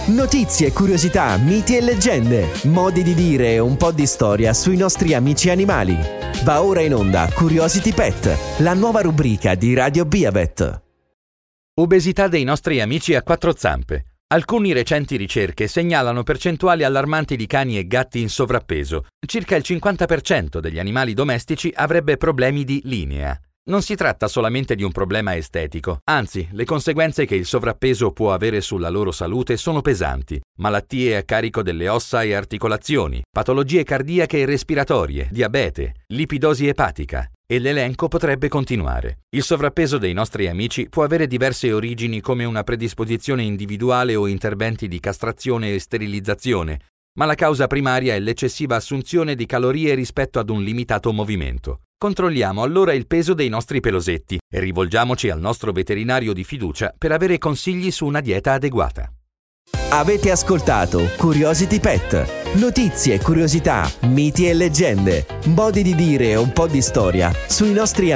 Notizie, curiosità, miti e leggende, modi di dire e un po' di storia sui nostri amici animali. Va ora in onda Curiosity Pet, la nuova rubrica di Radio Beavet. Obesità dei nostri amici a quattro zampe. Alcune recenti ricerche segnalano percentuali allarmanti di cani e gatti in sovrappeso. Circa il 50% degli animali domestici avrebbe problemi di linea. Non si tratta solamente di un problema estetico, anzi, le conseguenze che il sovrappeso può avere sulla loro salute sono pesanti. Malattie a carico delle ossa e articolazioni, patologie cardiache e respiratorie, diabete, lipidosi epatica. E l'elenco potrebbe continuare. Il sovrappeso dei nostri amici può avere diverse origini come una predisposizione individuale o interventi di castrazione e sterilizzazione, ma la causa primaria è l'eccessiva assunzione di calorie rispetto ad un limitato movimento. Controlliamo allora il peso dei nostri pelosetti e rivolgiamoci al nostro veterinario di fiducia per avere consigli su una dieta adeguata. Avete ascoltato Curiosity Pet. Notizie, curiosità, miti e leggende, modi di dire e un po' di storia sui nostri